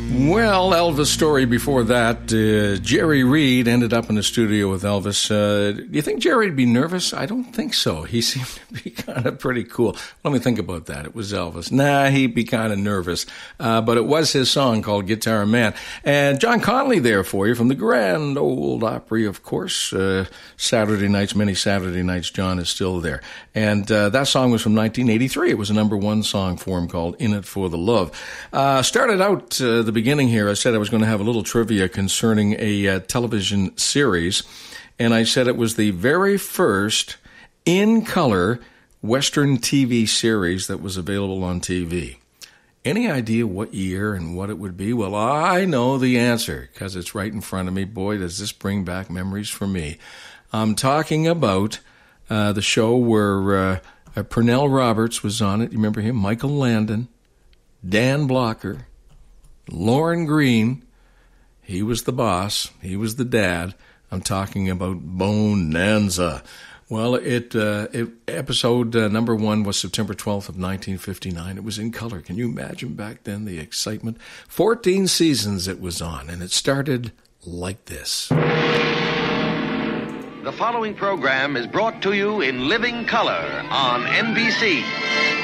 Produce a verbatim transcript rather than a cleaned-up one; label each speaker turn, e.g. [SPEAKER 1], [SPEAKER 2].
[SPEAKER 1] Well, Elvis story before that. Uh, Jerry Reed ended up in the studio with Elvis. Uh, do you think Jerry would be nervous? I don't think so. He seemed to be kind of pretty cool. Let me think about that. It was Elvis. Nah, he'd be kind of nervous. Uh, but it was his song called Guitar Man. And John Connolly there for you from the Grand Ole Opry, of course. Uh, Saturday nights, many Saturday nights, John is still there. And uh, that song was from nineteen eighty-three. It was a number one song for him called In It For The Love. Uh, started out uh, the beginning here, I said I was going to have a little trivia concerning a uh, television series, and I said it was the very first in-color Western T V series that was available on T V. Any idea what year and what it would be? Well, I know the answer because it's right in front of me. Boy, does this bring back memories for me. I'm talking about uh, the show where uh, uh, Pernell Roberts was on it. You remember him? Michael Landon, Dan Blocker, Lauren Green. He was the boss. He was the dad. I'm talking about Bonanza. Well, it, uh, it episode uh, number one was September twelfth of nineteen fifty-nine. It was in color. Can you imagine back then the excitement? fourteen seasons it was on, and it started like this.
[SPEAKER 2] The following program is brought to you in living color on N B C.